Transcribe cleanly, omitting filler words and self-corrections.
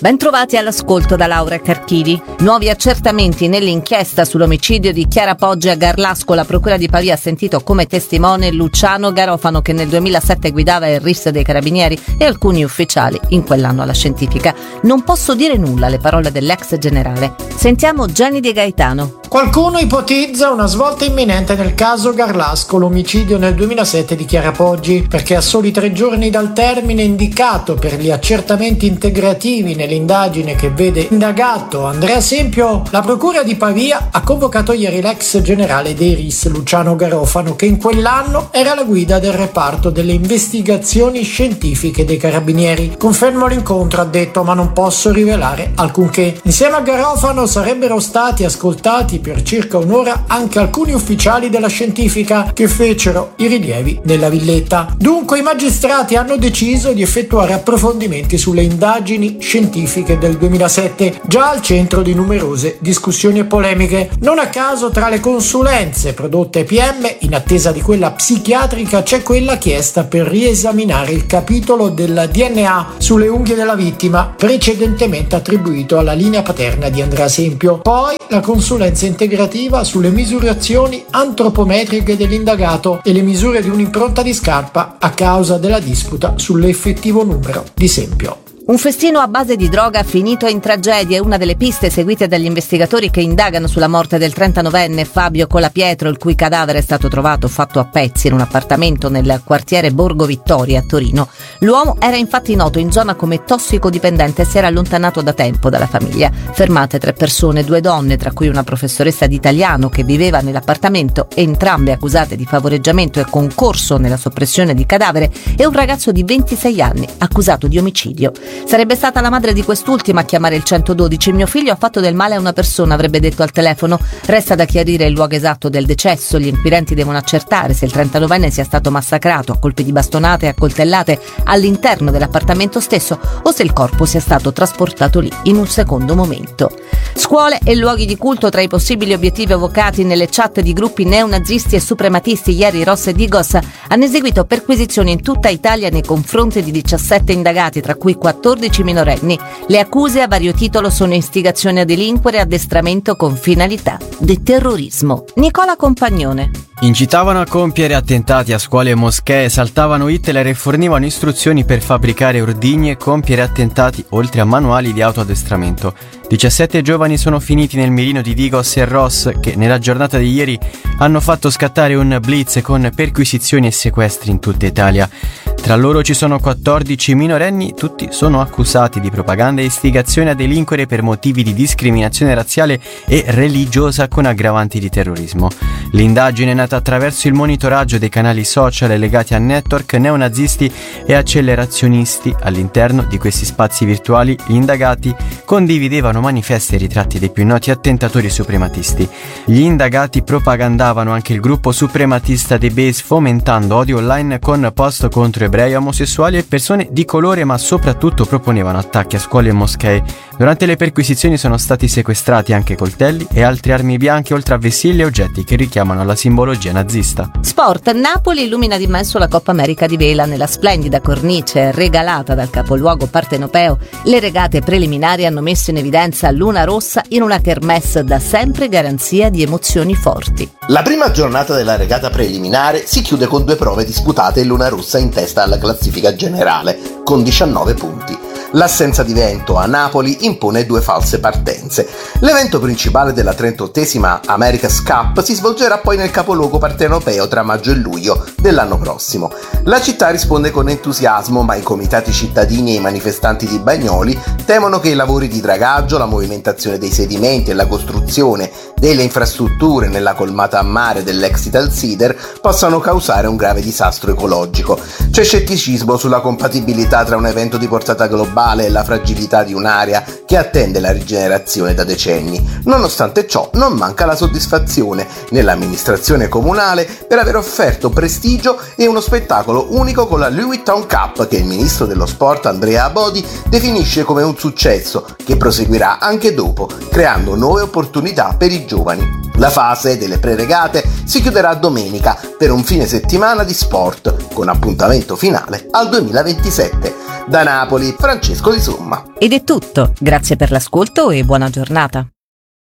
Bentrovati all'ascolto da Laura Carchidi. Nuovi accertamenti nell'inchiesta sull'omicidio di Chiara Poggi a Garlasco. La procura di Pavia ha sentito come testimone Luciano Garofano, che nel 2007 guidava il RIS dei Carabinieri, e alcuni ufficiali in quell'anno alla Scientifica. Non posso dire nulla, le parole dell'ex generale. Sentiamo Gianni De Gaetano. Qualcuno ipotizza una svolta imminente nel caso Garlasco, l'omicidio nel 2007 di Chiara Poggi, perché a soli 3 giorni dal termine indicato per gli accertamenti integrativi nell'indagine che vede indagato Andrea Sempio, la procura di Pavia ha convocato ieri l'ex generale dei RIS Luciano Garofano, che in quell'anno era la guida del reparto delle investigazioni scientifiche dei Carabinieri. Confermo l'incontro, ha detto, ma non posso rivelare alcunché. Insieme a Garofano sarebbero stati ascoltati per circa un'ora anche alcuni ufficiali della Scientifica che fecero i rilievi nella villetta. Dunque i magistrati hanno deciso di effettuare approfondimenti sulle indagini scientifiche del 2007, già al centro di numerose discussioni e polemiche. Non a caso tra le consulenze prodotte ai PM, in attesa di quella psichiatrica, c'è quella chiesta per riesaminare il capitolo del DNA sulle unghie della vittima, precedentemente attribuito alla linea paterna di Andrea Sempio. Poi la consulenza integrativa sulle misurazioni antropometriche dell'indagato e le misure di un'impronta di scarpa a causa della disputa sull'effettivo numero di Sempio. Un festino a base di droga finito in tragedia è una delle piste seguite dagli investigatori che indagano sulla morte del 39enne Fabio Colapietro, il cui cadavere è stato trovato fatto a pezzi in un appartamento nel quartiere Borgo Vittoria a Torino. L'uomo era infatti noto in zona come tossicodipendente e si era allontanato da tempo dalla famiglia. Fermate 3 persone, 2 donne, tra cui una professoressa di italiano che viveva nell'appartamento, entrambe accusate di favoreggiamento e concorso nella soppressione di cadavere, e un ragazzo di 26 anni accusato di omicidio. Sarebbe stata la madre di quest'ultima a chiamare il 112. Mio figlio ha fatto del male a una persona, avrebbe detto al telefono. Resta da chiarire il luogo esatto del decesso. Gli inquirenti devono accertare se il 39enne sia stato massacrato a colpi di bastonate e a coltellate all'interno dell'appartamento stesso o se il corpo sia stato trasportato lì in un secondo momento. Scuole e luoghi di culto tra i possibili obiettivi evocati nelle chat di gruppi neonazisti e suprematisti. Ieri Ross e Digos hanno eseguito perquisizioni in tutta Italia nei confronti di 17 indagati, tra cui 14 minorenni. Le accuse a vario titolo sono istigazione a delinquere e addestramento con finalità di terrorismo. Nicola Compagnone. Incitavano a compiere attentati a scuole e moschee, saltavano Hitler e fornivano istruzioni per fabbricare ordigni e compiere attentati, oltre a manuali di autoaddestramento. 17 giovani sono finiti nel mirino di Digos e Ross, che nella giornata di ieri hanno fatto scattare un blitz con perquisizioni e sequestri in tutta Italia. Tra loro ci sono 14 minorenni, tutti sono accusati di propaganda e istigazione a delinquere per motivi di discriminazione razziale e religiosa con aggravanti di terrorismo. L'indagine è nata attraverso il monitoraggio dei canali social legati a network neonazisti e accelerazionisti. All'interno di questi spazi virtuali gli indagati condividevano manifesti e ritratti dei più noti attentatori suprematisti. Gli indagati propagandavano anche il gruppo suprematista The Base, fomentando odio online con post contro ebrei, omosessuali e persone di colore, ma soprattutto proponevano attacchi a scuole e moschee. Durante le perquisizioni sono stati sequestrati anche coltelli e altre armi bianche, oltre a vessilli e oggetti che richiamano alla simbologia nazista. Sport. Napoli illumina d'immenso la Coppa America di vela. Nella splendida cornice regalata dal capoluogo partenopeo, le regate preliminari hanno messo in evidenza Luna Rossa in una kermesse da sempre garanzia di emozioni forti. La prima giornata della regata preliminare si chiude con 2 prove disputate e Luna Rossa in testa alla classifica generale con 19 punti. L'assenza di vento a Napoli impone 2 false partenze. L'evento principale della 38esima America's Cup si svolgerà poi nel capoluogo partenopeo tra maggio e luglio dell'anno prossimo. La città risponde con entusiasmo, ma i comitati cittadini e i manifestanti di Bagnoli temono che i lavori di dragaggio, la movimentazione dei sedimenti e la costruzione delle infrastrutture nella colmata a mare dell'ex Italsider possano causare un grave disastro ecologico. C'è scetticismo sulla compatibilità tra un evento di portata globale e la fragilità di un'area che attende la rigenerazione da decenni. Nonostante ciò, non manca la soddisfazione nell'amministrazione comunale per aver offerto prestigio e uno spettacolo unico con la Louis Vuitton Cup, che il ministro dello sport Andrea Abodi definisce come un successo che proseguirà anche dopo, creando nuove opportunità per i giovani. La fase delle preregate si chiuderà domenica per un fine settimana di sport, con appuntamento finale al 2027. Da Napoli, Francesco Di Somma. Ed è tutto, grazie per l'ascolto e buona giornata.